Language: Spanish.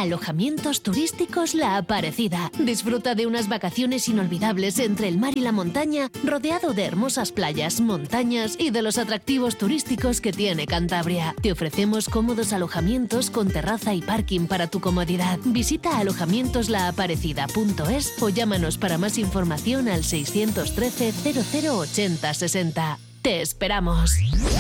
Alojamientos turísticos La Aparecida. Disfruta de unas vacaciones inolvidables entre el mar y la montaña, rodeado de hermosas playas, montañas y de los atractivos turísticos que tiene Cantabria. Te ofrecemos cómodos alojamientos con terraza y parking para tu comodidad. Visita alojamientoslaaparecida.es o llámanos para más información al 613 0080 60. ¡Te esperamos!